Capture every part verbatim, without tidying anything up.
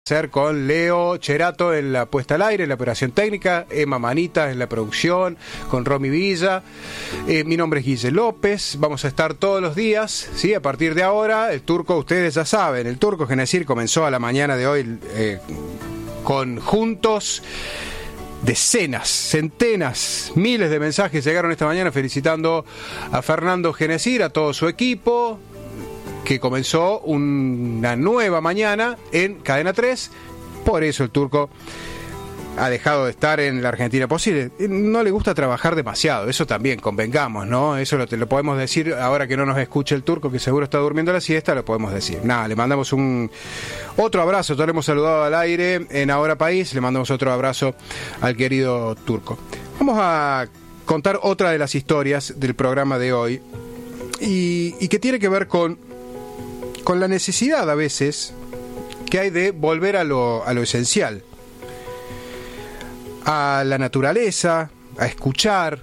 Ser con Leo Cherato en la puesta al aire, en la operación técnica, Emma Manita en la producción, con Romy Villa. Eh, mi nombre es Guille López, vamos a estar todos los días, ¿sí? A partir de ahora, el Turco, ustedes ya saben, el Turco Genecir comenzó a la mañana de hoy eh, con juntos. Decenas, centenas, miles de mensajes llegaron esta mañana felicitando a Fernando Genecir, a todo su equipo, que comenzó una nueva mañana en Cadena tres. Por eso el Turco ha dejado de estar en la Argentina posible. No le gusta trabajar demasiado, eso también, convengamos, ¿no? Eso lo, lo podemos decir ahora que no nos escucha el Turco, que seguro está durmiendo la siesta, lo podemos decir. Nada, le mandamos un otro abrazo, ya lo hemos saludado al aire en Ahora País, le mandamos otro abrazo al querido Turco. Vamos a contar otra de las historias del programa de hoy y, y que tiene que ver con, con la necesidad a veces que hay de volver a lo, a lo esencial. A la naturaleza, a escuchar,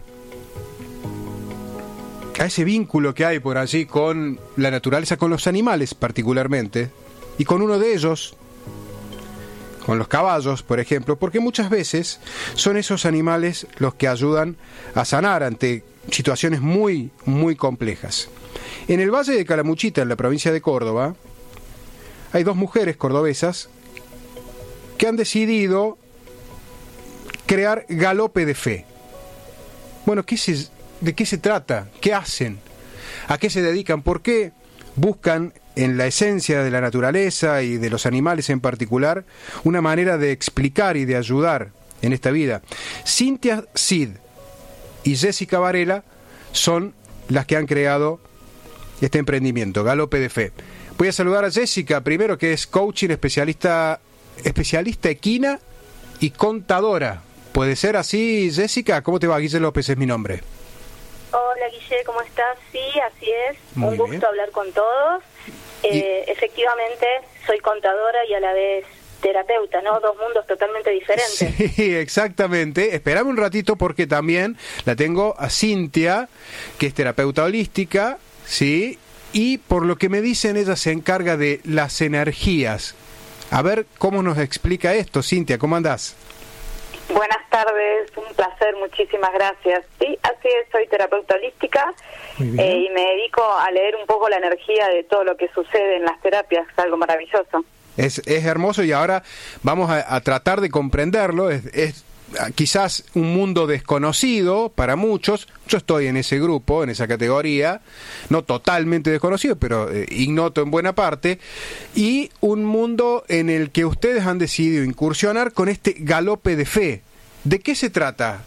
a ese vínculo que hay por allí con la naturaleza, con los animales particularmente, y con uno de ellos, con los caballos, por ejemplo, porque muchas veces son esos animales los que ayudan a sanar ante situaciones muy, muy complejas. En el Valle de Calamuchita, en la provincia de Córdoba, hay dos mujeres cordobesas que han decidido crear Galope de Fe. Bueno, ¿qué se, ¿de qué se trata? ¿Qué hacen? ¿A qué se dedican? ¿Por qué buscan en la esencia de la naturaleza y de los animales en particular una manera de explicar y de ayudar en esta vida? Cintia Cid y Jessica Varela son las que han creado este emprendimiento, Galope de Fe. Voy a saludar a Jessica primero, que es coaching, especialista, especialista equina y contadora. ¿Puede ser así, Jessica? ¿Cómo te va? Guille López es mi nombre. Hola, Guille, ¿cómo estás? Sí, así es. Muy Un gusto bien. hablar con todos. Eh, y... Efectivamente, soy contadora y a la vez terapeuta, ¿no? Dos mundos totalmente diferentes. Sí, exactamente. Espérame un ratito porque también la tengo a Cintia, que es terapeuta holística, ¿sí? Y por lo que me dicen, ella se encarga de las energías. A ver cómo nos explica esto, Cintia, ¿cómo andás? Buenas tardes, un placer, muchísimas gracias. Sí, así es, soy terapeuta holística eh, y me dedico a leer un poco la energía de todo lo que sucede en las terapias, es algo maravilloso. Es, es hermoso y ahora vamos a, a tratar de comprenderlo. Es, es quizás un mundo desconocido para muchos. Yo estoy en ese grupo, en esa categoría, no totalmente desconocido, pero eh, ignoto en buena parte, y un mundo en el que ustedes han decidido incursionar con este Galope de Fe. ¿De qué se trata?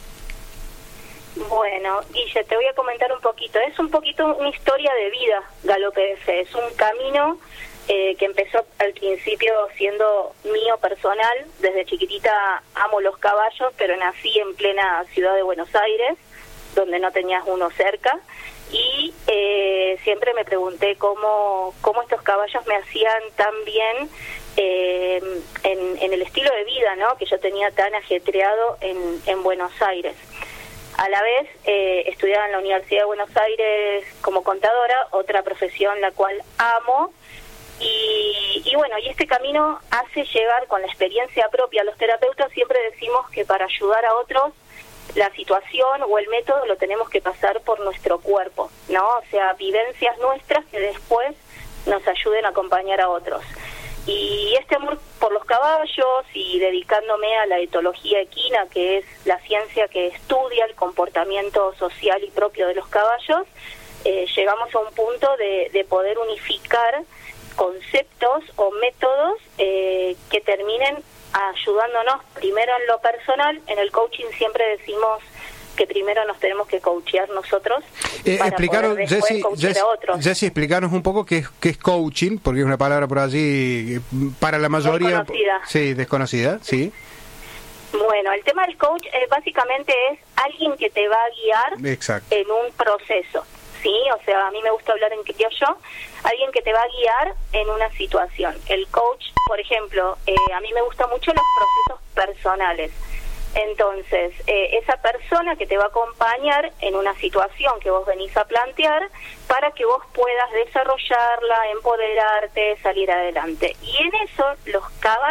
Bueno, Guille, te voy a comentar un poquito. Es un poquito una historia de vida, Galope de Fe. Es un camino eh, que empezó al principio siendo mío personal. Desde chiquitita amo los caballos, pero nací en plena ciudad de Buenos Aires, donde no tenías uno cerca, y eh, siempre me pregunté cómo, cómo estos caballos me hacían tan bien eh, en, en el estilo de vida, ¿no?, que yo tenía tan ajetreado en, en Buenos Aires. A la vez, eh, estudiaba en la Universidad de Buenos Aires como contadora, otra profesión la cual amo, y, y bueno, y este camino hace llegar con la experiencia propia. Los terapeutas siempre decimos que para ayudar a otros, la situación o el método lo tenemos que pasar por nuestro cuerpo, ¿no? O sea, vivencias nuestras que después nos ayuden a acompañar a otros. Y este amor por los caballos y dedicándome a la etología equina, que es la ciencia que estudia el comportamiento social y propio de los caballos, eh, llegamos a un punto de, de poder unificar conceptos o métodos eh, que terminen ayudándonos primero en lo personal. En el coaching siempre decimos que primero nos tenemos que coachear nosotros eh, para explicaros, poder después Jessy, coachear Jessy, a otros. Jessy, explicaros un poco qué es, qué es coaching, porque es una palabra por allí para la mayoría desconocida. Sí, desconocida, sí. Bueno, el tema del coach eh, básicamente es alguien que te va a guiar Exacto. en un proceso, ¿sí? O sea, a mí me gusta hablar en criollo, alguien que te va a guiar en una situación. El coach, por ejemplo, eh, a mí me gustan mucho los procesos personales. Entonces, eh, esa persona que te va a acompañar en una situación que vos venís a plantear para que vos puedas desarrollarla, empoderarte, salir adelante. Y en eso los caballos